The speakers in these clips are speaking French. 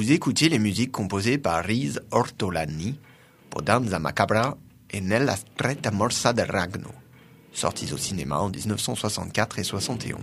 vous écoutiez les musiques composées par Riz Ortolani pour Danza Macabra et Nella stretta morsa del ragno, sorties au cinéma en 1964 et 71.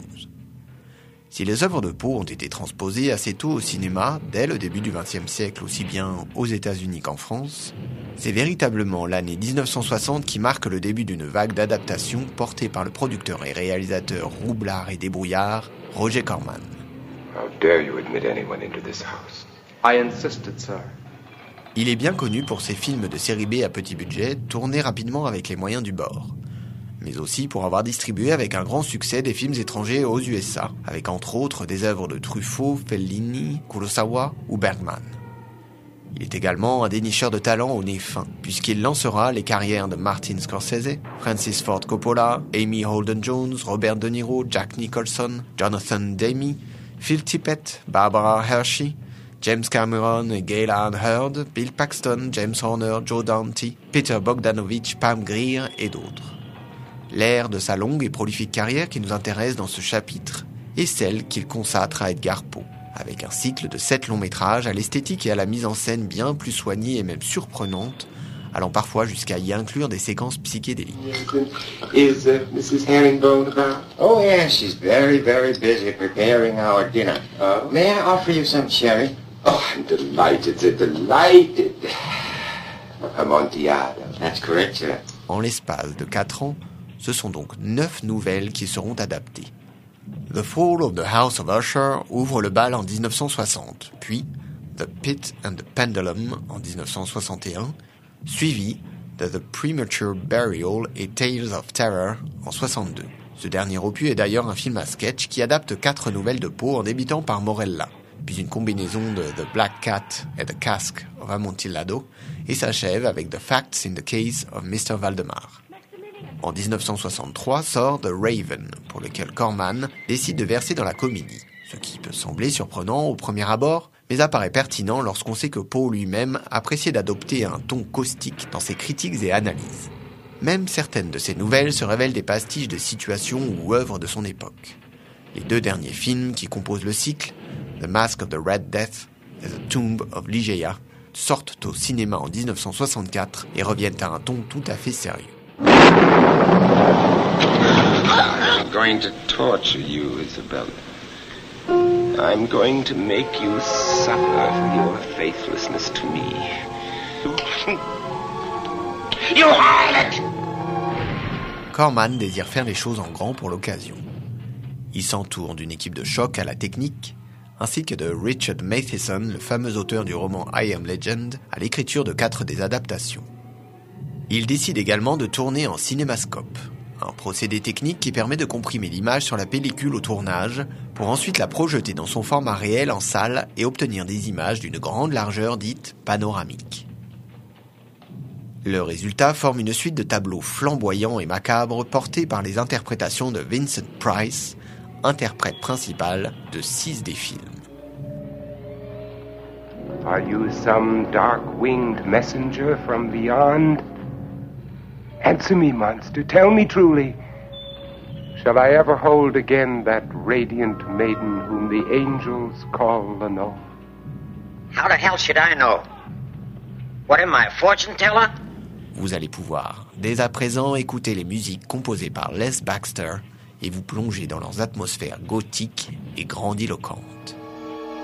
Si les œuvres de Poe ont été transposées assez tôt au cinéma, dès le début du XXe siècle, aussi bien aux États-Unis qu'en France, c'est véritablement l'année 1960 qui marque le début d'une vague d'adaptations portée par le producteur et réalisateur roublard et débrouillard Roger Corman. How dare you admit anyone into this house? I insisted, sir. Il est bien connu pour ses films de série B à petit budget, tournés rapidement avec les moyens du bord, mais aussi pour avoir distribué avec un grand succès des films étrangers aux USA, avec entre autres des œuvres de Truffaut, Fellini, Kurosawa ou Bergman. Il est également un dénicheur de talent au nez fin, puisqu'il lancera les carrières de Martin Scorsese, Francis Ford Coppola, Amy Holden Jones, Robert De Niro, Jack Nicholson, Jonathan Demme, Phil Tippett, Barbara Hershey, James Cameron et Gail Ann Hurd, Bill Paxton, James Horner, Joe Dante, Peter Bogdanovich, Pam Grier et d'autres. L'ère de sa longue et prolifique carrière qui nous intéresse dans ce chapitre est celle qu'il consacre à Edgar Poe, avec un cycle de 7 longs métrages à l'esthétique et à la mise en scène bien plus soignée et même surprenante, allant parfois jusqu'à y inclure des séquences psychédéliques. Is Mrs. Herringbone about? Oh, yeah, she's very, very busy preparing our dinner. May I offer you some sherry? Oh, I'm delighted, sir, delighted. Amontillado. That's correct, sir. En l'espace de 4 ans, ce sont donc 9 nouvelles qui seront adaptées. The Fall of the House of Usher ouvre le bal en 1960, puis The Pit and the Pendulum en 1961, suivi de The Premature Burial et Tales of Terror en 62. Ce dernier opus est d'ailleurs un film à sketch qui adapte 4 nouvelles de Poe en débutant par Morella, puis une combinaison de The Black Cat et The Cask of Amontillado, et s'achève avec The Facts in the Case of Mr. Valdemar. En 1963 sort The Raven, pour lequel Corman décide de verser dans la comédie, ce qui peut sembler surprenant au premier abord, mais apparaît pertinent lorsqu'on sait que Poe lui-même appréciait d'adopter un ton caustique dans ses critiques et analyses. Même certaines de ses nouvelles se révèlent des pastiches de situations ou œuvres de son époque. Les 2 derniers films qui composent le cycle, The Mask of the Red Death et The Tomb of Ligeia, sortent au cinéma en 1964 et reviennent à un ton tout à fait sérieux. I'm going to torture you, Isabella. I'm going to make you suffer for your faithlessness to me. You harlot! Corman désire faire les choses en grand pour l'occasion. Il s'entoure d'une équipe de choc à la technique, ainsi que de Richard Matheson, le fameux auteur du roman I Am Legend, à l'écriture de 4 des adaptations. Il décide également de tourner en cinémascope, un procédé technique qui permet de comprimer l'image sur la pellicule au tournage pour ensuite la projeter dans son format réel en salle et obtenir des images d'une grande largeur dite panoramique. Le résultat forme une suite de tableaux flamboyants et macabres portés par les interprétations de Vincent Price, interprète principal de 6 des films. Are you some dark-winged messenger from beyond? Answer me, monster. Tell me truly. Shall I ever hold again that radiant maiden whom the angels call Lenore? How the hell should I know? What am I, a fortune teller? Vous allez pouvoir, dès à présent, écouter les musiques composées par Les Baxter et vous plonger dans leurs atmosphères gothiques et grandiloquentes.